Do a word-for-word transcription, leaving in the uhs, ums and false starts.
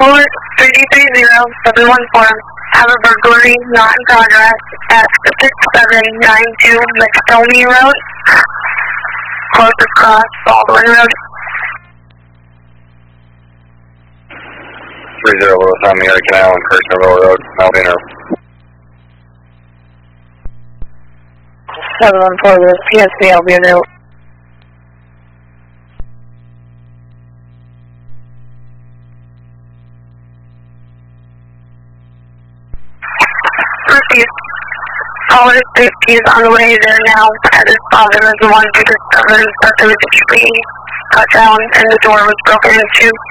Report three three zero seven one four. Have a burglary not in progress at six seven nine two McStoney Road. Closest cross, Baldwin Road. three zero Lewis on Mary Canal and Kirshnerville Road, Malvina. seven one four Lewis, P S C, I'll be available. Received. Caller safety is on the way there now. At his father is the one who discovered that there was a tree cut down and the door was broken into.